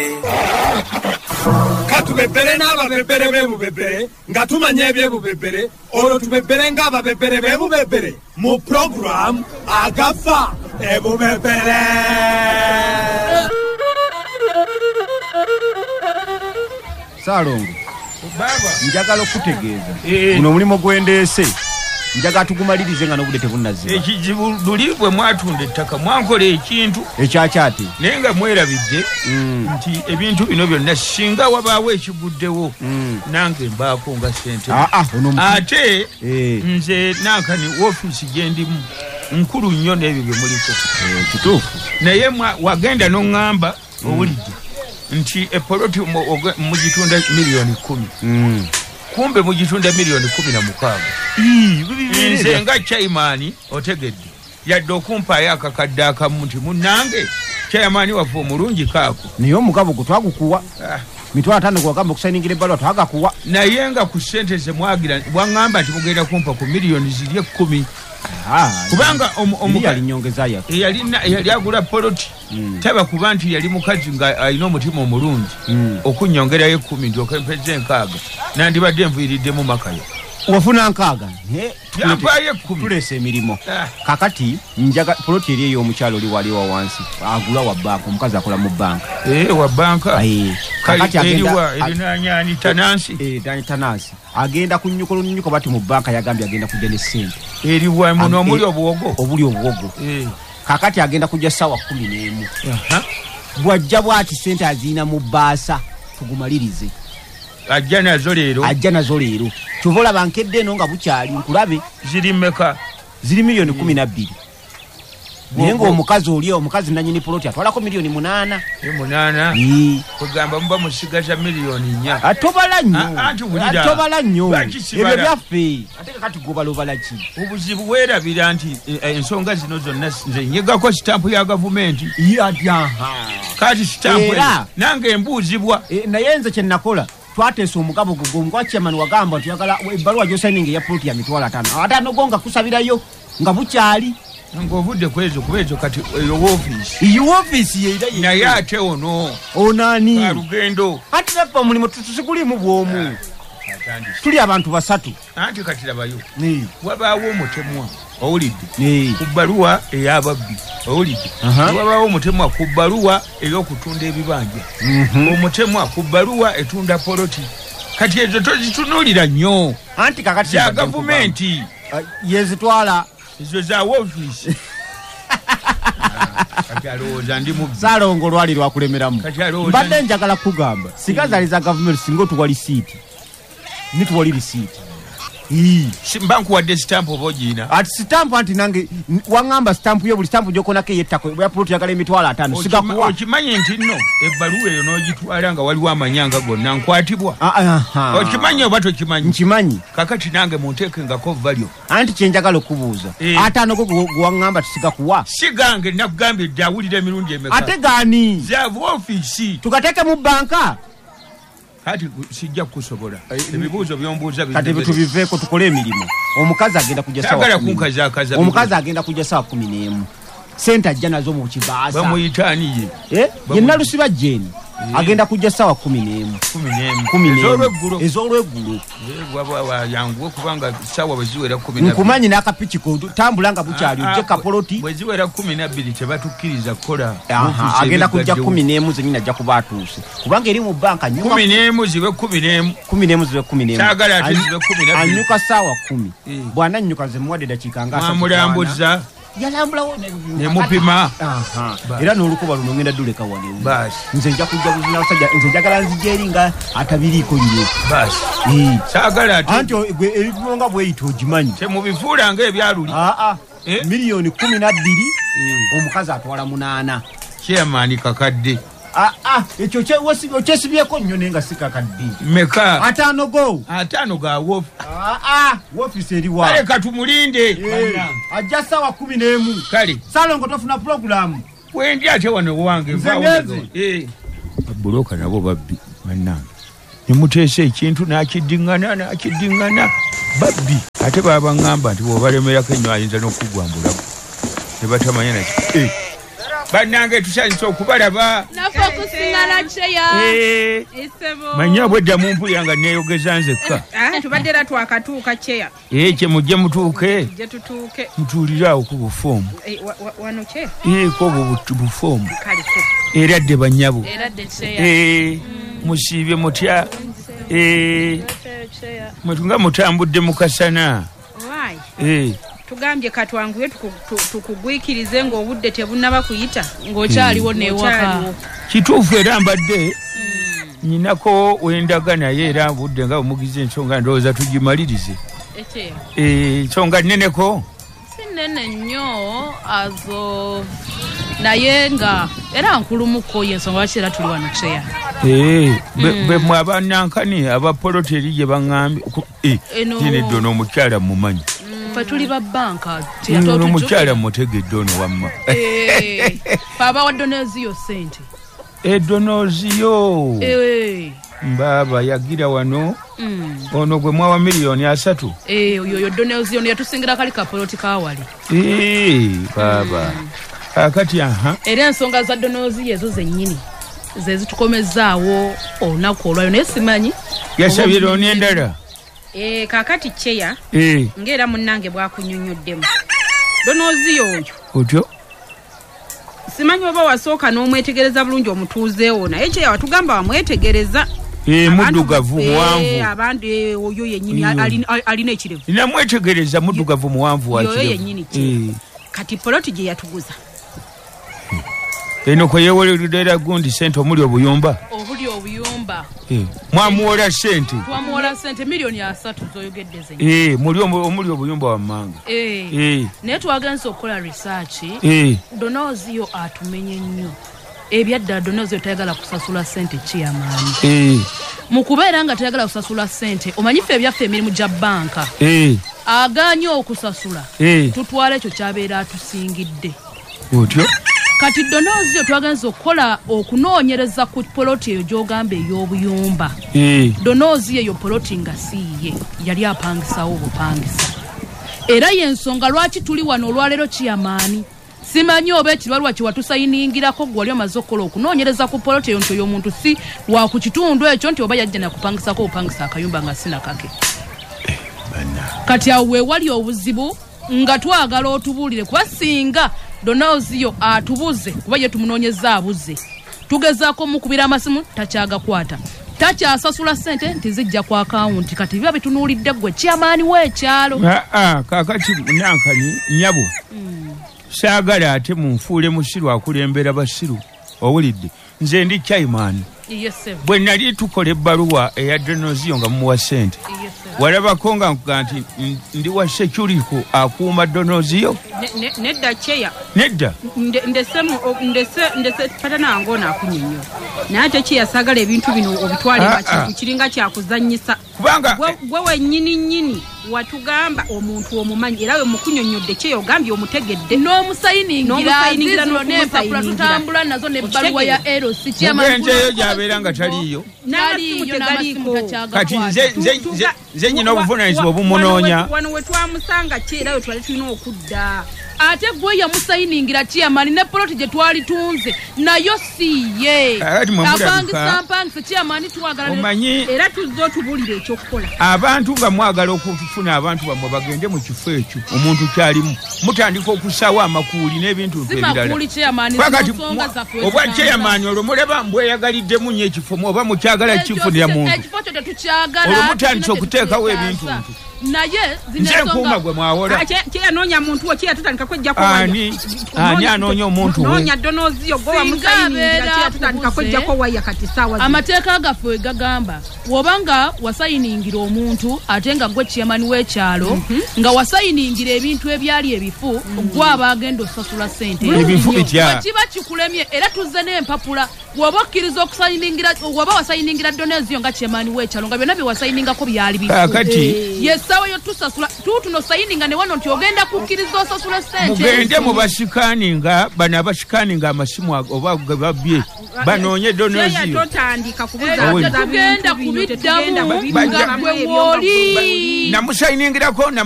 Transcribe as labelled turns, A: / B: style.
A: Katubebere n'ababebere b'ebubebere nga tumanya ebyebubebere olwo tubebere ng'ababebere b'ebubebere mu program Agafa Ebubebere.
B: Salongo baba njagala okutegeeza guno mulimo gwendeese njaga tugumalirize nga n'obudde tebunnaziba
C: ekizibu bulibwe mwatunda ettaka mwankola ekintu
B: ekyakyate
C: naye nga mwerabidde nti ebintu bino byonna singa wabaawo ekiguddewo nange mbaako nga ssente ate nze nankani woofiisi gye ndimu nkulu nnyo n'ebyo bye muliko
B: kituufu
C: naye wagenda n'oŋŋamba owulidde nti epoloti mugitunda $10,000,000 kumbe mugitunda $16,000,000 nze nga chairman otegedde yadde okumpaayo akakadde akamu nti munnange chairman waffe omulungi kaako
B: naye omugabo gwe twagukuwa $5,000 gwagamba okusayiningira ebbaluwa twagakuwa
C: naye nga ku ssente ze mwagira waŋŋamba nti mugenda kumpa ku $10,000,000 10 kubanga yali agula poloti taba kuba nti yali mukazi nga alina omutima omulungi okunnyongerayo 10 ndyoka mpeze 6 nandibadde nviiriddemu makayo
B: wafuna 6
C: yampaye 10
B: tulese emirimu kakati njaga poloti eri ey'omukyalo oli wali wa wansi agula wa banka omukazi akola mu banka
C: wa banka
B: kakati
C: agenda elinanyani
B: tanansi agenda kunnyuko bati mu banka yagambye agenda kujja ne ssente
C: eri wa muno omuli
B: obuwogo kakati agenda kujja sawa 11 bwajja bwati ssente azina mu baasa tugumalirize
C: ajja nazo leero tuvola bankedde eno nga bukyali nkulabe
B: ziri mmeka ziri $12,000,000 naye ng'omukazi oli omukazi nanyini poloti atwalako $8,000,000
C: kugamba muba musigaza $4,000,000
B: atobala nnyo ebyo byaffe ate kakati gobalobala ki
C: obuzibu weerabira nti ensonga zino zonna nze nyegako sitampu ya gavumenti kati sitampu nange embuuzibwa
B: naye nze kye nakola twateesa omugabo gugo ngwa chairman wagamba nti yagala ebbaluwa gy'osayininga eya poloti ya $5,000 go nga kusabirayo nga bukyali
C: ng'ovudde kwezo kubezo kati eyo woofiisi naye ate
B: onani
C: alugendo
B: ati naffe omulimu tusigulimu bw'omu tuli abantu basatu
C: anti kati labayo wabaawo omutemwa owulidde ku bbaluwa ey'ababbi owulidde wabaawo omutemwa ku bbaluwa ey'okutunda ebibanja omutemwa ku bbaluwa etunda poloti kati ezo tozitunuulira nnyo
B: anti kakati
C: za gavumenti
B: yezitwala
C: ezo za woofiisi kati alowooza ndi mubbi
B: Salongo lwali lwakulemeramu mbadde njagala kugamba singa zaali za gavumenti singa otuwa lisiiti nituwali lisiiti
C: mba nkuwadde sitampu oba ogiina
B: ati sitampu anti nange waŋŋamba sitampu yo buli sitampu gyokonako eyettako bya poloti yagala $5,000 sigakuwa
C: okimanyi nti nno ebbaluwa eyo n'ogitwala nga waliwo amanyanga gonna nkwatibwa okimanyi oba tokimanyi
B: nkimanyi
C: kakati nange munteekengako valyo
B: anti kyenjagala okubuuza $5,000 go gwaŋŋamba tusigakuwa
C: sigange nakugambye dde awulira emirundi emeka
B: ate gaani
C: zaavu ofiisi
B: tugateeke mu banka
C: kati sijja kukusobola ebibuuzo byombuuza
B: kati tubiveeko tukole emirimu omukazi agenda kujja sawa 11 sente ajja nazo mu kibaasa
C: bamuyitaaniye
B: ye nalusiba jeni agenda kujja sawa 11 ez'olweggulo
C: yanguwe kubanga sawa bweziwera 12
B: nkumanyi n'akapikiko tambula nga bukyali ojje kapoloti
C: bweziwera 12 tebatukkiriza kukola
B: agenda kujja 11 zenyini ajja kuba atuuse kubanga eri mu banka
C: 11 zibe 11 saagala ate zibe 12
B: anyuka sawa 10 bw'anannyuka nze muwadde dakiika nga
C: amulambuza
B: yalambulawo
C: nemupima
B: era n'olukuba luno ngenda duleka wano
C: basi
B: nze nja kujja buzina abasajja nze njagala nzija eri nga atabiriiko nnyo
C: basi saagala ate
B: anti ebinonga bweyita ogimanyi
C: temubifuula ng'ebyaluli
B: $12,000,000 omukazi atwala 8
C: chairman kakadde
B: ekyo kyesibyeko nnyo naye nga si kakadde
C: meka
B: $5
C: ga
B: woofiisi eriwa
C: kale katumulinde
B: ajja sawa 11
C: kale
B: Salongo tofuna pulogulamu
C: wendi ate wano wange buloka nabo babbi bannange nemuteesa ekintu nakiddingana babbi ate baba ngamba nti bw'obalemerako ennyo ayinza n'okugwambulako ne batamanya naki bannange tusanise okubalaba
D: Tusingala cheya.
C: Manya bwedda mumpulira nga neeyogeza nzekka.
D: Tubadde era twakatuuka cheya.
C: Kye mujje mutuuke.
D: Je tutuuke.
C: Mutuulirawo ku bufoomu.
D: Wano cheya.
C: Ko bufoomu.
D: Kale ko.
C: Era dde bannyabo.
D: Era dde cheya.
C: Musiibye mutya. Mwetunga mutambudde mukasana.
D: Why? Tugambye katwanguye tukugwikirize ng'obudde tebunnaba kuyita ng'okyaliwo neewaka.
C: Kituufu era mbadde nyinako wendaga naye era budde nga omugize ensonga ndowooza tugimalirize. Ensonga nneneko?
D: Si nnene nnyo azo naye nga era nkulumuko y'ensonga lwaki era tuli wano cheya.
C: Be mwe abanankani abapoloteri gye baŋŋambye eddono omukyala mumanyi.
D: Fe tuli ba banka
C: omukyala mutegedde ono wamma.
D: Abawa donoziyo sente.
C: Donoziyo mbaba yagira wano ono gwe mwawa miliyoni 3.
D: Oyo donoziyo yatusingira kali ka politika awali.
C: Baba akati
D: era ensonga za donoziyo ezo zennyini ze zitukomezaawo olunaku olwayo naye simanyi
C: yasabye oni endala.
D: Kakati cheya ngera munnange bwakunyonyoddemu donoziyo oyo
C: otyo
D: simanyi oba wasooka n'omwetegereza bulungi omutuuzeewo naye cheya watugamba wamwetegereza.
C: Muddugavu muwanvu.
D: Abantu oyo yennyini alina ekirevu.
C: Namwetegereza muddugavu muwanvu wa
D: kirevu. Oyo yennyini kati poloti gye yatuguza.
C: Eno kwe yeewolerera gundi sente omuli obuyumba.
D: Obuli obuyumba.
C: Mwamuwola sente.
D: Twamuwola sente miliyoni 3 zoyogedde zennyini.
C: Omuli obuyumba wammanga.
D: Naye twagenza okukola research. Donoziyo atumenye nnyo. Ebyadda donoziyo tayagala kusasula sente kiyamaani. Mu kubeera nga tayagala kusasula sente omanyife ebyaffe emirimu gya banka. Aganye okusasula. Tutwala ekyo kyabeera atusingidde.
C: Otyo.
D: Kati donoziyo twagenza okukola okunoonyereza ku poloti eyo gy'ogamba ey'obuyumba. Donoziyo eyo poloti nga siiye yali apangisawo obupangisa. Era y'ensonga lwaki tuli wano olwaleero kiyamaani. Simanyi oba ekibalwa kye watusayiningirako gwe wali omaze okukola okunoonyereza ku poloti eyo nti oyo omuntu si wa ku kitundu ekyo nti oba yajja nakupangisako obupangisa akayumba nga sinakake. Kati awo weewali obuzibu nga twagala otubuulire kuba singa donoziyo atubuze kuba ye tumunoonyeza abuze tugezaako mukubira amasimu takyagakwata takyasasula sente nti zijja ku akawunti kati biba bitunuulidde gwe kyamaani w'ekyalo.
C: Kaakati nankani nyabo saagala ate munfuule musiru akulembera basiru owulidde nze ndi chairman. Bwe nali tukola ebbaluwa eya donoziyo nga mumuwa sente walabako nga nti ndi wa security akuuma donoziyo.
D: Nedda cheya.
C: Nedda.
D: Ndese patana angona akunyinyo. Naye ate cheya sagala ebintu bino obitwale bakintu kiringa kyakuzannyisa.
C: Kubanga
D: gwe wennyini watugamba omuntu omumanyi era we mukunyonyodde cheya ogambye omutegedde. N'omusayiningira zizino n'empapula tutambula nazo n'ebbaluwa ya LC
C: Mugenzeyo gy'abeera nga taliyo. Kati nze nyina obuvunaanyizibwa obumunoonya.
D: Wano we twamusanga kyera we twali tulina okudda. Ate gwe yamusayiningira kiyamani ne poloti gye twali tunze nayo siye. Apangisa kiyamani twagala era tuzze otubulire ekyokukola.
C: Abantu nga mwagala okufuna abantu bammwe bagende mu kifo ekyo omuntu kyalimu mutandika okusaawa amakuuli n'ebintu ebirala. Obwa kiyamani olwo muleba mbweyagaliddemu nnyo ekifo oba mukyagala kifunira muntu.
D: Ekifo kyo tetukyagala.
C: Olwo mutandika okuteekawo ebintu.
D: Naye
C: zinensonga gwe mwawola.
D: Kyeyanoonya muntu we kyeyatutandika kwejjako
C: waya. Ani anoonya omuntu we?
D: Noonya donoziyo gwe wamusayiningira kyeyatutandika kwejjako waya kati saawa. Amateeka gaffe we gagamba wobanga wasayiningira omuntu ate nga gwe kiyamani w'ekyalo nga wasayiningira ebintu ebyali ebifu gwe aba agenda osasula sente.
C: Ebifu bitya?
D: Kiba kikulemye era tuzze n'empapula woba okkiriza okusayiningira woba wasayiningira donoziyo nga kiyamani w'ekyalo nga byonna bye wasayiningako byali bifu. Sawa yo tusasula tuno sayininga ne wano nti ogenda kukkiriza osasula sente.
C: Mugende mu basikaninga bana abasikaninga amasimu oba babye banoonye donoziyo.
D: Totandika kubuza tugenda kubiddamu nga gwe woli
C: namusayiningirako